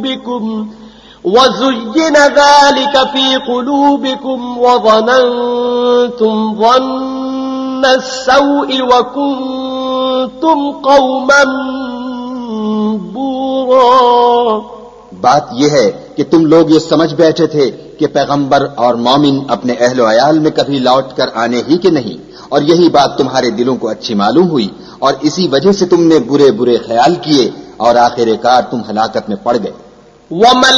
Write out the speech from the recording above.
قلوبكم وزين ذلك في قلوبكم وظننتم ظن السوء وكنتم قوما بورا। बात यह है कि तुम लोग ये समझ बैठे थे कि पैगंबर और मोमिन अपने अहलो अयाल में कभी लौट कर आने ही के नहीं, और यही बात तुम्हारे दिलों को अच्छी मालूम हुई और इसी वजह से तुमने बुरे बुरे ख्याल किए और आखिरकार तुम हलाकत में पड़ गए। वमन